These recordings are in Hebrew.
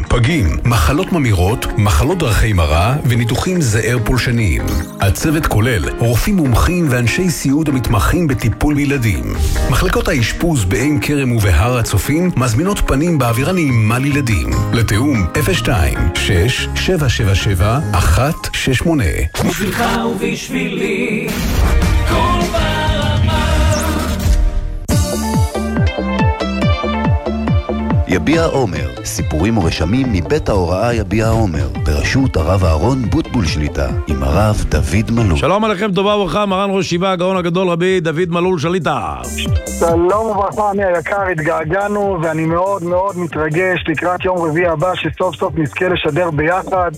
פגים, מחלות ממירות, מחלות דרכי מראה וניתוחים זעיר פולשניים. הצוות כולל רופאים מומחים ואנשי סיעוד המתמחים בטיפול בילדים. מחלקות האשפוז בעין כרם ובהר הצופים מזמינות פנים באווירה נעימה לילדים. לתאום 02-6-777-168. בשבילך ובשבילי כל ברמה. יביע עומר, סיפורים ורשמים מבית ההוראה יביע עומר, בראשות הרב אהרון בוטבול שליטה, עם הרב דוד מלול. שלום עליכם, טובה וברכה, מרן ראש ישיבה הגאון הגדול רבי דוד מלול שליטה. שלום וברכה, אני היקר, התגעגענו ואני מאוד מאוד מתרגש לקראת יום רביעי הבא שסוף סוף נזכה לשדר ביחד.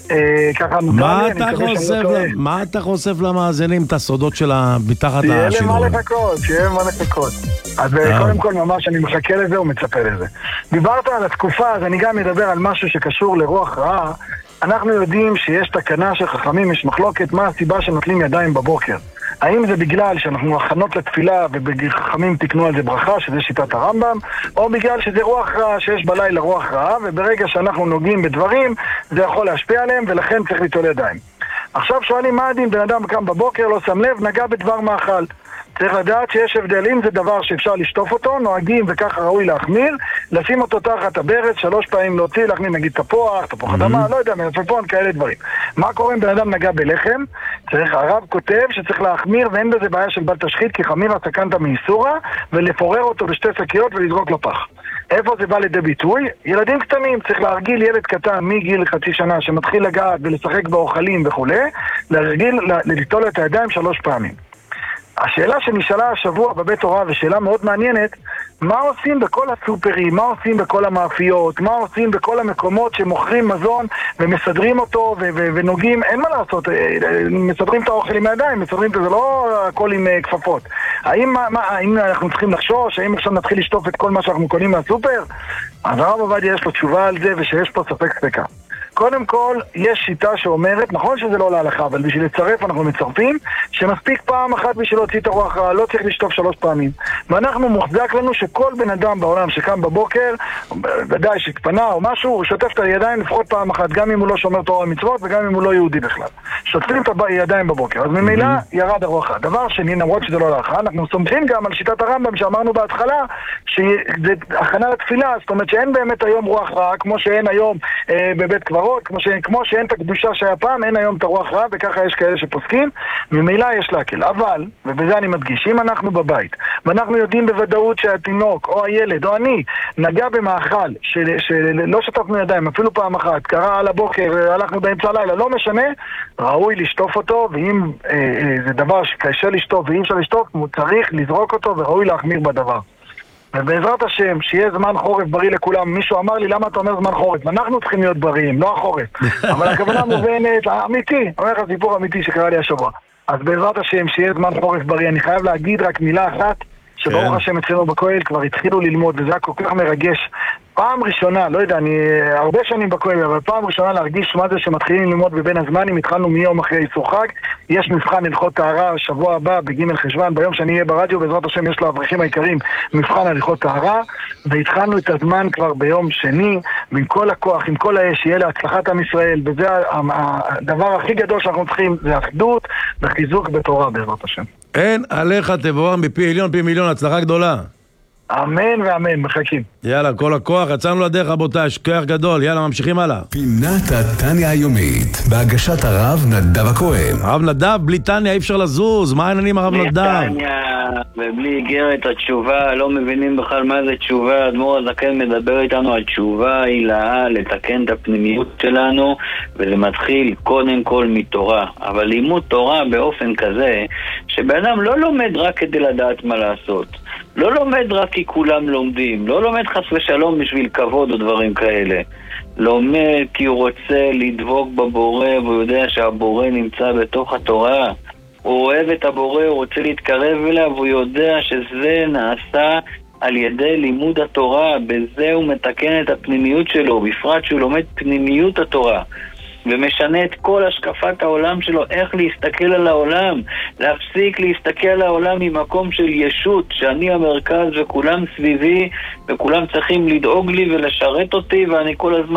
ככה נותר לי, אני מקווה שאני לא טועה. מה אתה חושף למאזינים את הסודות שלה מתחת שיהיה השידור? שיהיה מה לחכות. אז קודם כל ממש אני מחכה לזה ומצפה לזה. דיברת על התקופה, אז אני גם מדבר על משהו שקשור לרוח רעה. אנחנו יודעים שיש תקנה של חכמים, יש מחלוקת מה הסיבה שנוטלים ידיים בבוקר. האם זה בגלל שאנחנו הכנות לתפילה וחכמים תקנו על זה ברכה, שזה שיטת הרמב"ם, או בגלל שזה רוח רעה, שיש בלילה רוח רעה, וברגע שאנחנו נוגעים בדברים זה יכול להשפיע עליהם ולכן צריך ליטול ידיים. עכשיו שואלים מה הדין, בן אדם קם בבוקר, לא שם לב, נגע בדבר מאכל. צריך לדעת שיש הבדלים, זה דבר שאפשר לשטוף אותו, נוהגים וככה ראוי להחמיר, לשים אותו תחת הברז, 3 פעמים להוציא, להחמיר נגיד תפוח אדמה, לא יודע, מלפפון, כאלה דברים. מה קורה אם בן אדם נגע בלחם? הרב כותב שצריך להחמיר ואין בזה בעיה של בל תשחית, כי חמיר הסכנת מאיסורה, ולפורר אותו בשתי שקיות ולזרוק לפח. איפה זה בא לידי ביטוי? ילדים קטנים, צריך להרגיל ילד קטן מגיל חצי שנה שמתחיל לגעת ולשחק באוכלים וכו', להרגיל ליטול את הידיים 3 פעמים. השאלה שנשאלה השבוע בבית הוראה, ושאלה מאוד מעניינת, מה עושים בכל הסופרים, מה עושים בכל המאפיות, מה עושים בכל המקומות שמוכרים מזון ומסדרים אותו ונוגעים, אין מה לעשות, מסדרים את האוכל עם הידיים, מסדרים את זה לא הכל עם כפפות. האם אנחנו צריכים לחשוש, האם עכשיו נתחיל לשטוף את כל מה שאנחנו קונים מהסופר? אז הרב עובדיה יש לו תשובה על זה ושיש פה ספק ספקה. קודם כל, יש שיטה שאומרת, נכון שזה לא להלכה, אבל בשביל לצרף אנחנו מצרפים, שמספיק פעם אחת בשביל להוציא את הרוח רעה, לא צריך לשטוף 3 פעמים. ואנחנו מוחזק לנו שכל בן אדם בעולם שקם בבוקר, ודאי שפנה או משהו, הוא שוטף את הידיים לפחות פעם אחת, גם אם הוא לא שומר תורה ומצוות וגם אם הוא לא יהודי בכלל. שוטפים את הידיים בבוקר, אז ממילא ירד הרוח רעה. דבר שני, למרות שזה לא להלכה, אנחנו סומכים גם על שיטת הרמב"ם שאמרנו בהתחלה, שזה הכנה לתפילה, זאת אומרת שאין באמת היום רוח רעה, כמו שאין היום בבית קברות, כמו שאין את הקדושה שהיה פעם, אין היום את הרוח רעה, וככה יש כאלה שפוסקים, ממילא יש להקל. אבל, ובזה אני מדגיש, אם אנחנו בבית, ואנחנו יודעים בוודאות שהתינוק, או הילד, או אני, נגע במאכל, שלא שטפנו ידיים, אפילו פעם אחת, קרה על הבוקר, הלכנו באמצע הלילה, לא משנה, ראוי לשטוף אותו, ואם זה דבר שקשה לשטוף, ואם אפשר לשטוף, צריך לזרוק אותו, וראוי להחמיר בדבר. ובעזרת השם, שיהיה זמן חורף בריא לכולם. מישהו אמר לי, למה אתה אומר זמן חורף? אנחנו צריכים להיות בריאים, לא החורף. אבל הכוונה מובנת, אמיתי, אומר לך סיפור אמיתי שקרה לי השבוע. אז בעזרת השם, שיהיה זמן חורף בריא. אני חייב להגיד רק מילה אחת, שברוך השם אצלנו בכולל כבר התחילו ללמוד, וזה היה כל כך מרגש. פעם ראשונה, לא יודע, אני הרבה שנים בכולל, אבל פעם ראשונה להרגיש מה זה שמתחילים ללמוד בבין הזמנים, התחלנו מיום אחרי איסור חג, יש מבחן הלכות טהרה שבוע הבא בג' חשוון, ביום שאני אהיה ברדיו, בעזרת השם יש לאברכים העיקרים מבחן הלכות טהרה, והתחלנו את הזמן כבר ביום שני, עם כל הכוח, עם כל האש, שיהיה להצלחת עם ישראל, וזה הדבר הכי גדול שאנחנו צריכים, זה אחדות וחיזוק בתורה בעזרת השם. אין עליך תבואם בפי עליון, פי מיליון, הצלחה גדולה. אמן ואמן, מחכים. יאללה, כל הכוח, יצאנו לדרך רבותיי, שכח גדול, יאללה, ממשיכים הלאה. פינת התניה היומית, בהגשת הרב נדב הכהן. הרב נדב, בלי תניה אי אפשר לזוז, מה העניינים הרב נדב? בלי תניה ובלי איגרת התשובה, לא מבינים בכלל מה זה תשובה. האדמו"ר הזקן מדבר איתנו על תשובה הילאה, לתקן את הפנימיות שלנו, וזה מתחיל קודם כל מתורה. אבל לימוד תורה באופן כזה, שבאדם לא לומד רק כדי לדעת מה לעשות. לא לומד רק כי כולם לומדים, לא לומד חס ושלום בשביל כבוד או דברים כאלה. לומד כי הוא רוצה לדבוק בבורא, והוא יודע שהבורא נמצא בתוך התורה. הוא אוהב את הבורא, הוא רוצה להתקרב אליו, והוא יודע שזה נעשה על ידי לימוד התורה. בזה הוא מתקן את הפנימיות שלו, בפרט שהוא לומד פנימיות התורה. ומשנה את כל השקפת העולם שלו, איך להסתכל על העולם, להפסיק להסתכל על העולם ממקום של ישות, שאני המרכז וכולם סביבי וכולם צריכים לדאוג לי ולשרת אותי ואני כל הזמן